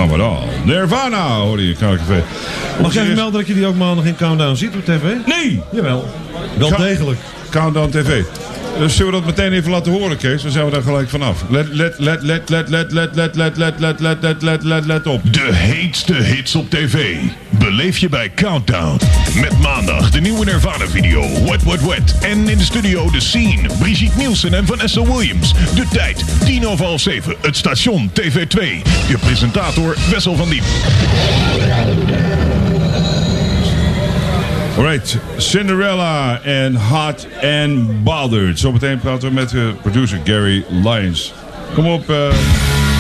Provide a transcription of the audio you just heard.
Gaan we dan. Nirvana, hoor je. Mag jij vermelden dat je die ook maandag in Countdown ziet op tv? Nee! Jawel. Wel degelijk. Countdown TV. Dus zullen we dat meteen even laten horen, Kees? Dan zijn we daar gelijk vanaf. Let op. De heetste hits op tv. Beleef je bij Countdown. Met maandag de nieuwe Nirvana video Wet Wet Wet. En in de studio de scene Brigitte Nielsen en Vanessa Williams. De tijd 7:10. Het station TV2. Je presentator Wessel van Diep. Alright, Cinderella en Hot and Bothered. Zometeen praten we met producer Gary Lyons. Kom op,